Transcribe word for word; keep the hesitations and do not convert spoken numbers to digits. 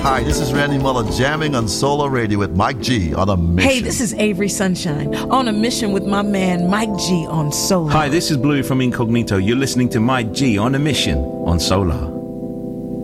Hi, this is Randy Muller jamming on Solar Radio with Mike G on a mission. Hey, this is Avery Sunshine on a mission with my man Mike G on Solar. Hi, this is Blue from Incognito. You're listening to Mike G on a mission on Solar.